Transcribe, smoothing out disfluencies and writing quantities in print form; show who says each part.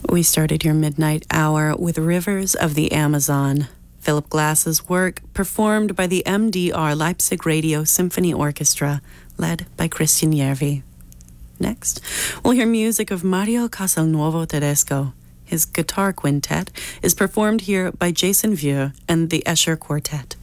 Speaker 1: We started your midnight hour with Rivers of the Amazon, Philip Glass's work performed by the MDR Leipzig Radio Symphony Orchestra, led by Christian Järvi. Next, we'll hear music of Mario Castelnuovo Tedesco. His guitar quintet is performed here by Jason Vieux and the Escher Quartet.